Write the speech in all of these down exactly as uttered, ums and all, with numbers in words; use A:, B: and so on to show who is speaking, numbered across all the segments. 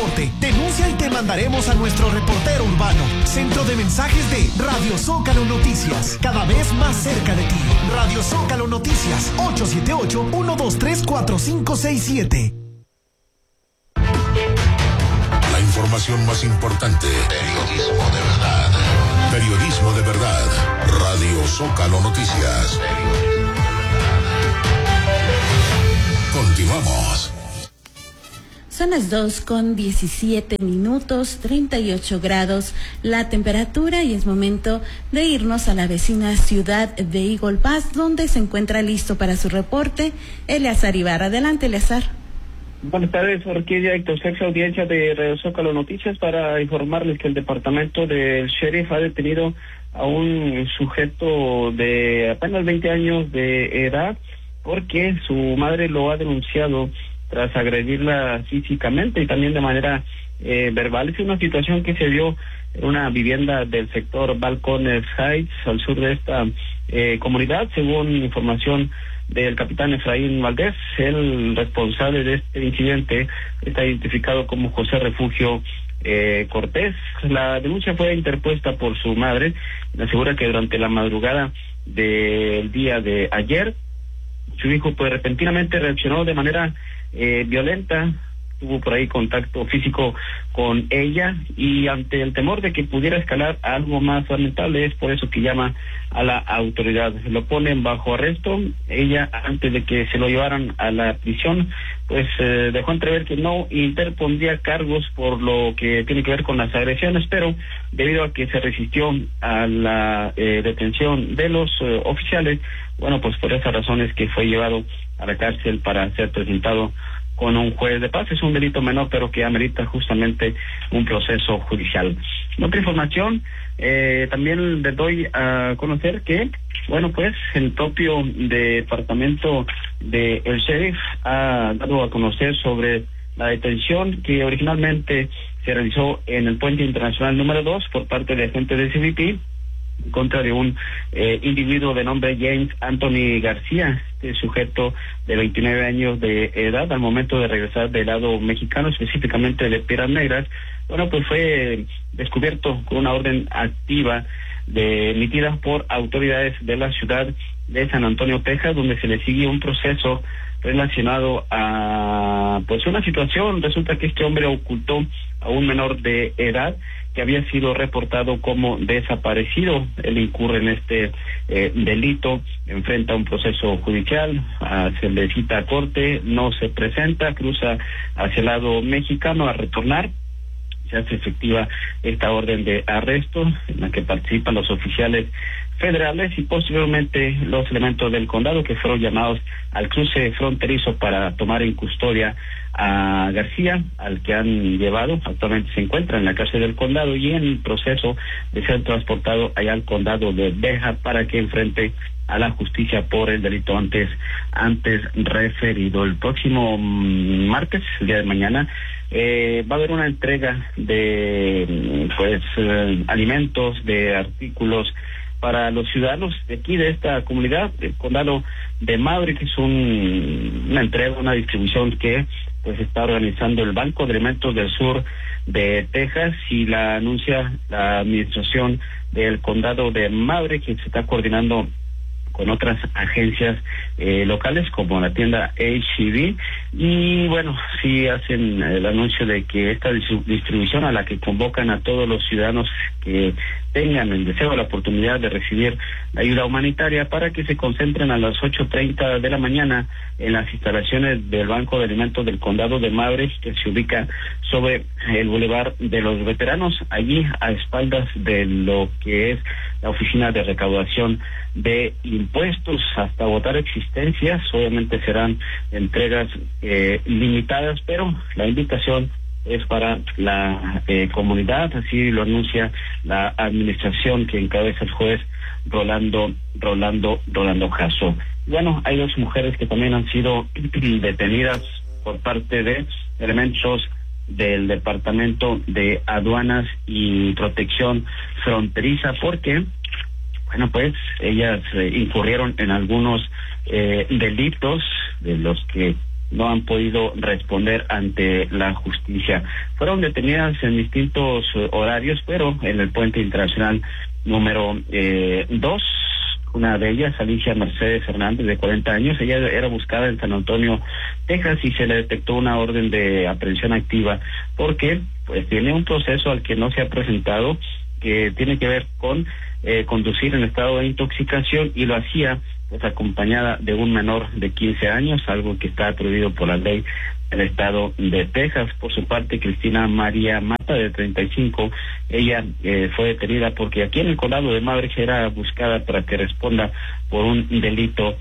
A: reporte. Denuncia y te mandaremos a nuestro reportero urbano. Centro de mensajes de Radio Zócalo Noticias. Cada vez más cerca de ti. Radio Zócalo Noticias. ocho siete ocho, uno dos tres, cuatro cinco seis siete.
B: La información más importante. Periodismo de verdad. Periodismo de verdad. Radio Zócalo Noticias. Continuamos.
C: Son las dos con diecisiete minutos, treinta y ocho grados la temperatura, y es momento de irnos a la vecina ciudad de Eagle Pass, donde se encuentra listo para su reporte Eleazar Ibarra. Adelante, Eleazar.
D: Buenas tardes, Orquídea, Héctor Sexta, audiencia de Radio Zócalo Noticias, para informarles que el departamento del sheriff ha detenido a un sujeto de apenas veinte años de edad, porque su madre lo ha denunciado tras agredirla físicamente y también de manera eh, verbal. Es una situación que se dio en una vivienda del sector Balcones Heights, al sur de esta eh, comunidad, según información del capitán Efraín Valdés. El responsable de este incidente está identificado como José Refugio eh, Cortés. La denuncia fue interpuesta por su madre. Asegura que durante la madrugada del día de ayer, su hijo pues repentinamente reaccionó de manera eh, violenta, tuvo por ahí contacto físico con ella, y ante el temor de que pudiera escalar a algo más lamentable, es por eso que llama a la autoridad. Lo ponen bajo arresto. Ella, antes de que se lo llevaran a la prisión, pues eh, dejó entrever que no interpondría cargos por lo que tiene que ver con las agresiones, pero debido a que se resistió a la eh, detención de los eh, oficiales, bueno, pues por esas razones que fue llevado a la cárcel para ser presentado con un juez de paz. Es un delito menor, pero que amerita justamente un proceso judicial. Otra información, eh, también les doy a conocer que, bueno, pues el propio departamento de el sheriff ha dado a conocer sobre la detención que originalmente se realizó en el puente internacional número dos por parte de agentes de C B P en contra de un eh, individuo de nombre James Anthony García, este sujeto de veintinueve años de edad. Al momento de regresar del lado mexicano, específicamente de Piedras Negras, bueno, pues fue descubierto con una orden activa de, emitida por autoridades de la ciudad de San Antonio, Texas, donde se le sigue un proceso relacionado a pues una situación. Resulta que este hombre ocultó a un menor de edad que había sido reportado como desaparecido. Él incurre en este eh, delito, enfrenta un proceso judicial, uh, se le cita a corte, no se presenta, cruza hacia el lado mexicano a retornar. Se hace efectiva esta orden de arresto en la que participan los oficiales federales y posteriormente los elementos del condado, que fueron llamados al cruce fronterizo para tomar en custodia a García, al que han llevado. Actualmente se encuentra en la cárcel del condado y en el proceso de ser transportado allá al condado de Beja para que enfrente a la justicia por el delito antes antes referido. El próximo martes, el día de mañana, eh, va a haber una entrega de pues eh, alimentos, de artículos para los ciudadanos de aquí, de esta comunidad, del condado de Maverick, que es un, una entrega, una distribución que pues está organizando el Banco de Alimentos del Sur de Texas, y la anuncia la administración del condado de Maverick, que se está coordinando con otras agencias eh, locales como la tienda H E B, y bueno, sí hacen el anuncio de que esta distribución, a la que convocan a todos los ciudadanos que tengan el deseo, la oportunidad de recibir la ayuda humanitaria, para que se concentren a las ocho treinta de la mañana en las instalaciones del Banco de Alimentos del Condado de Maverick, que se ubica sobre el Boulevard de los Veteranos, allí a espaldas de lo que es la Oficina de Recaudación de Impuestos, hasta agotar existencias. Obviamente serán entregas eh, limitadas, pero la invitación es para la eh, comunidad, así lo anuncia la administración que encabeza el juez Rolando Rolando Rolando Jasso. Bueno, hay dos mujeres que también han sido detenidas por parte de elementos del Departamento de Aduanas y Protección Fronteriza, porque bueno, pues ellas eh, incurrieron en algunos eh, delitos de los que no han podido responder ante la justicia. Fueron detenidas en distintos eh, horarios, pero en el puente internacional número eh, dos, una de ellas, Alicia Mercedes Hernández, de cuarenta años, ella era buscada en San Antonio, Texas, y se le detectó una orden de aprehensión activa porque pues tiene un proceso al que no se ha presentado, que tiene que ver con eh, conducir en estado de intoxicación, y lo hacía pues acompañada de un menor de quince años, algo que está prohibido por la ley del estado de Texas. Por su parte, Cristina María Mata, de treinta y cinco, ella eh, fue detenida porque aquí en el condado de Maverick era buscada para que responda por un delito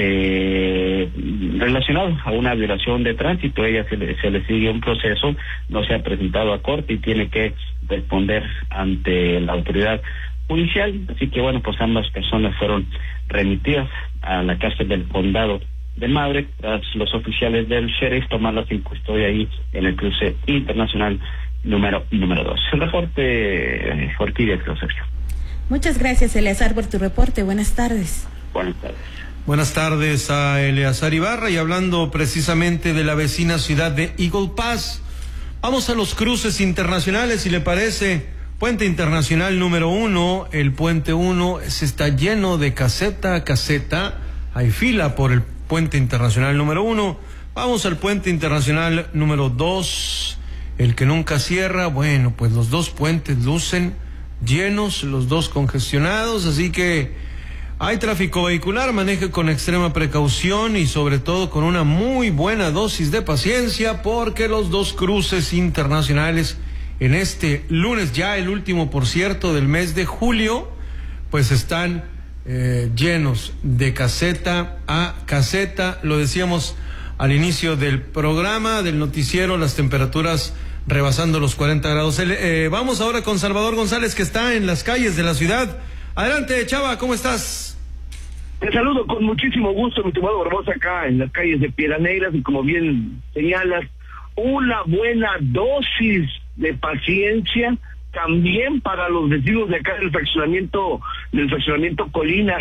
D: de relacionado a una violación de tránsito. Ella se le, se le sigue un proceso, no se ha presentado a corte y tiene que responder ante la autoridad judicial, así que bueno, pues ambas personas fueron remitidas a la cárcel del condado de Maverick tras los oficiales del sheriff tomarlas en custodia ahí en el cruce internacional número número dos. El reporte, Orquídea, Sergio.
C: Muchas gracias, Eleazar, por tu reporte. Buenas tardes.
D: Buenas tardes.
E: Buenas tardes a Eleazar Ibarra, y hablando precisamente de la vecina ciudad de Eagle Pass, vamos a los cruces internacionales, si le parece. Puente internacional número uno, el puente uno se está lleno de caseta a caseta, hay fila por el puente internacional número uno. Vamos al puente internacional número dos, el que nunca cierra. Bueno, pues los dos puentes lucen llenos, los dos congestionados, así que hay tráfico vehicular, maneje con extrema precaución y sobre todo con una muy buena dosis de paciencia, porque los dos cruces internacionales en este lunes, ya el último, por cierto, del mes de julio, pues están eh, llenos de caseta a caseta. Lo decíamos al inicio del programa, del noticiero, las temperaturas rebasando los cuarenta grados. Eh, vamos ahora con Salvador González, que está en las calles de la ciudad. Adelante, Chava, ¿cómo estás?
F: Te saludo con muchísimo gusto, mi estimado Barbosa, acá en las calles de Piedras Negras, y como bien señalas, una buena dosis de paciencia también para los vecinos de acá del fraccionamiento del fraccionamiento Colinas,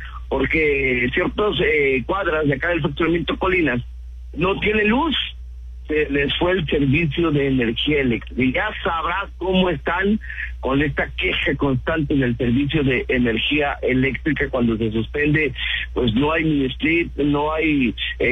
F: porque ciertas eh, cuadras de acá del fraccionamiento Colinas no tiene luz, se les fue el servicio de energía eléctrica, y ya sabrás cómo están con esta queja constante del servicio de energía eléctrica. Cuando se suspende, pues no hay mini split, no hay,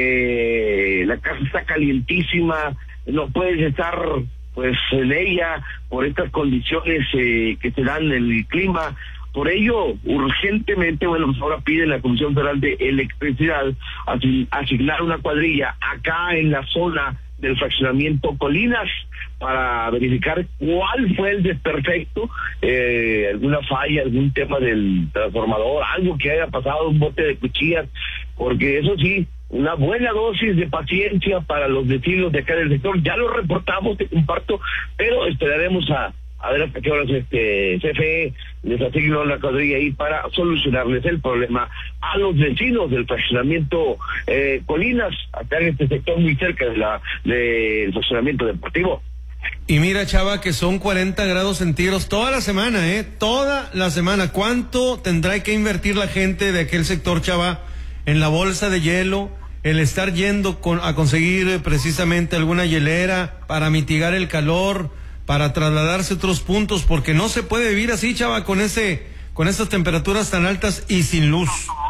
F: eh, la casa está calientísima, no puedes estar pues en ella por estas condiciones eh, que se dan en el clima. Por ello, urgentemente, bueno, pues ahora pide la Comisión Federal de Electricidad asignar una cuadrilla acá en la zona del fraccionamiento Colinas para verificar cuál fue el desperfecto, eh, alguna falla, algún tema del transformador, algo que haya pasado, un bote de cuchillas, porque eso sí, una buena dosis de paciencia para los vecinos de acá del sector. Ya lo reportamos, te comparto, pero esperaremos a, a ver hasta qué horas este C F E les asignó una cuadrilla ahí para solucionarles el problema a los vecinos del fraccionamiento eh, Colinas, acá en este sector muy cerca de la del fraccionamiento deportivo.
E: Y mira, Chava, que son cuarenta grados centígrados toda la semana, ¿eh? Toda la semana. ¿Cuánto tendrá que invertir la gente de aquel sector, Chava, en la bolsa de hielo, el estar yendo con, a conseguir precisamente alguna hielera para mitigar el calor, para trasladarse a otros puntos, porque no se puede vivir así, Chava, con ese, con esas temperaturas tan altas y sin luz?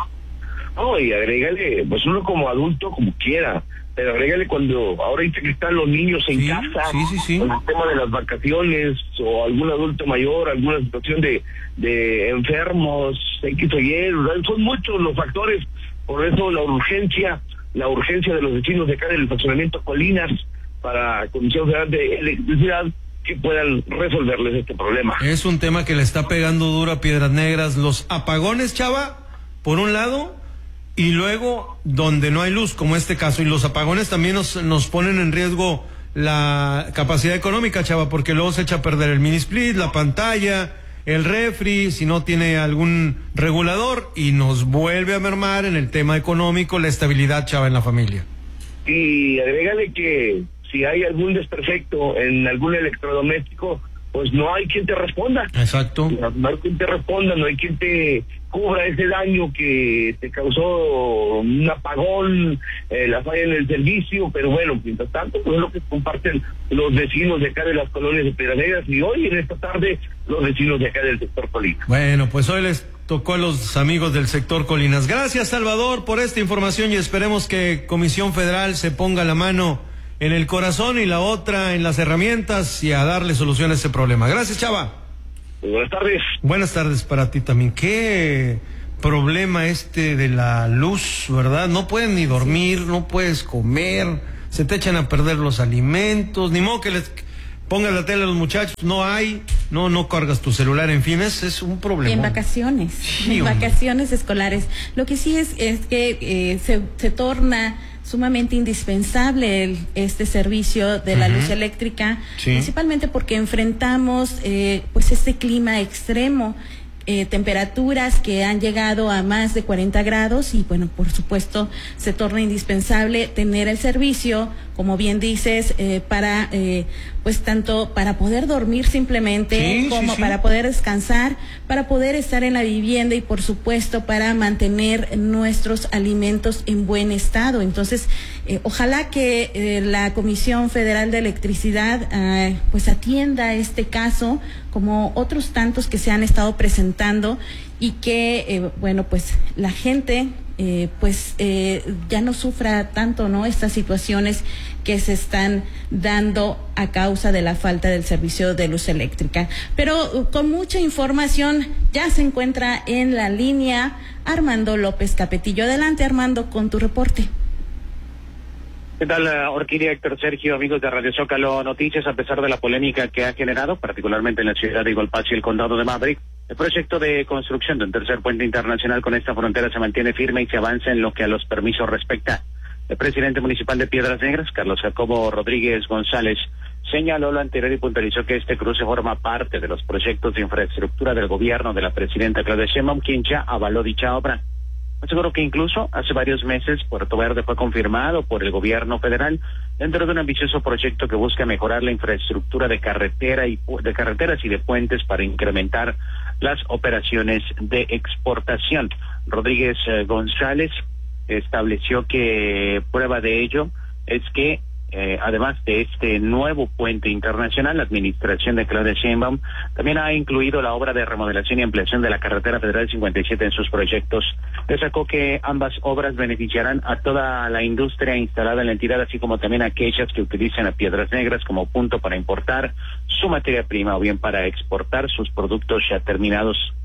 F: No, y agrégale, pues uno como adulto, como quiera, pero agrégale cuando ahora dice que están los niños en
E: sí,
F: casa,
E: sí, sí, sí.
F: con el tema de las vacaciones, o algún adulto mayor, alguna situación de, de enfermos, X o Y, son muchos los factores. Por eso la urgencia, la urgencia de los vecinos de acá del fraccionamiento Colinas para la Comisión Federal de Electricidad que puedan resolverles este problema.
E: Es un tema que le está pegando duro a Piedras Negras, los apagones, Chava, por un lado, y luego donde no hay luz, como este caso, y los apagones también nos, nos ponen en riesgo la capacidad económica, Chava, porque luego se echa a perder el mini split, la pantalla, el refri, si no tiene algún regulador, y nos vuelve a mermar en el tema económico la estabilidad, Chava, en la familia.
F: Y agrégale que si hay algún desperfecto en algún electrodoméstico, pues no hay quien te responda.
E: Exacto.
F: No, no hay quien te responda, no hay quien te cubra ese daño que te causó un apagón, eh, la falla en el servicio, pero bueno, mientras tanto, pues es lo que comparten los vecinos de acá de las colonias de Piedras Negras y hoy en esta tarde los vecinos de acá del sector Colinas.
E: Bueno, pues hoy les tocó a los amigos del sector Colinas. Gracias, Salvador, por esta información y esperemos que Comisión Federal se ponga la mano en el corazón y la otra en las herramientas y a darle solución a ese problema. Gracias, Chava.
F: Buenas tardes.
E: Buenas tardes para ti también. Qué problema este de la luz, ¿verdad? No pueden ni dormir, no puedes comer, se te echan a perder los alimentos, ni modo que les pongas la tele a los muchachos, no hay, no no cargas tu celular, en fin, es, es un problema.
C: En vacaciones,
E: Sí,
C: en
E: hombre.
C: vacaciones escolares. Lo que sí es, es que eh, se, se torna sumamente indispensable el, este servicio de la
E: Ujú.
C: luz eléctrica,
E: Sí.
C: principalmente porque enfrentamos eh, pues este clima extremo, eh, temperaturas que han llegado a más de cuarenta grados y bueno, por supuesto se torna indispensable tener el servicio, como bien dices, eh, para eh, pues tanto para poder dormir simplemente
E: Sí,
C: como
E: sí, sí.
C: para poder descansar, para poder estar en la vivienda y por supuesto para mantener nuestros alimentos en buen estado. Entonces, eh, ojalá que eh, la Comisión Federal de Electricidad eh, pues atienda este caso como otros tantos que se han estado presentando y que eh, bueno, pues la gente eh, pues eh, ya no sufra tanto, ¿no? Estas situaciones que se están dando a causa de la falta del servicio de luz eléctrica. Pero uh, con mucha información ya se encuentra en la línea Armando López Capetillo. Adelante, Armando, con tu reporte.
G: ¿Qué tal, Orquídea, Héctor, Sergio, amigos de Radio Zócalo Noticias? A pesar de la polémica que ha generado, particularmente en la ciudad de Eagle Pass y el condado de Maverick, el proyecto de construcción de un tercer puente internacional con esta frontera se mantiene firme y se avanza en lo que a los permisos respecta. El presidente municipal de Piedras Negras, Carlos Jacobo Rodríguez González, señaló lo anterior y puntualizó que este cruce forma parte de los proyectos de infraestructura del gobierno de la presidenta Claudia Sheinbaum, quien ya avaló dicha obra. Aseguró que incluso hace varios meses Puerto Verde fue confirmado por el gobierno federal dentro de un ambicioso proyecto que busca mejorar la infraestructura de carretera y de carreteras y de puentes para incrementar las operaciones de exportación. Rodríguez eh, González estableció que prueba de ello es que Eh, además de este nuevo puente internacional, la administración de Claudia Sheinbaum también ha incluido la obra de remodelación y ampliación de la carretera federal cincuenta y siete en sus proyectos. Destacó que ambas obras beneficiarán a toda la industria instalada en la entidad, así como también a aquellas que utilizan a Piedras Negras como punto para importar su materia prima o bien para exportar sus productos ya terminados.